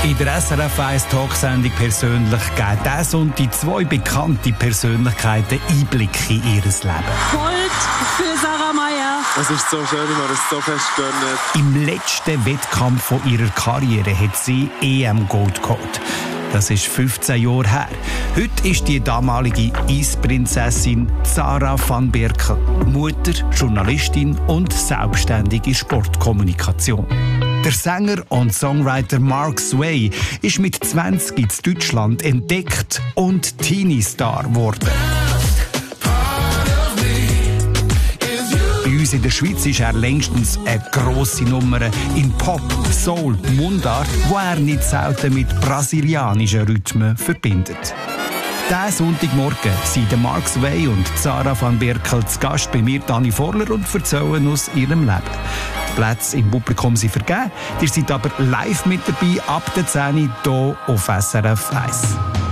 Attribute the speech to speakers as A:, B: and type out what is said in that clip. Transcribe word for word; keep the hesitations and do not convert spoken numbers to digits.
A: In der S R F eins Talksendung «Persönlich» geben diesen Sonntag zwei bekannte Persönlichkeiten Einblick in ihr Leben.
B: Gold für Sarah Mayer.
C: Es ist so schön, ich habe es so fest gönnt.
A: Im letzten Wettkampf von ihrer Karriere hat sie E M-Gold geholt. Das ist fünfzehn Jahre her. Heute ist die damalige Eisprinzessin Sarah van Berkel Mutter, Journalistin und selbstständige Sportkommunikation. Der Sänger und Songwriter Mark Sway ist mit zwanzig in Deutschland entdeckt und Teenie-Star geworden. Bei uns in der Schweiz ist er längstens eine grosse Nummer in Pop, Soul, Mundart, wo er nicht selten mit brasilianischen Rhythmen verbindet. Diesen Sonntagmorgen sind Mark Sway und Sarah van Berkel zu Gast bei mir, Dani Vorler, und erzählen aus ihrem Leben. Die Plätze im Publikum sind vergeben. Ihr seid aber live mit dabei ab der zehn Uhr hier auf S R F eins.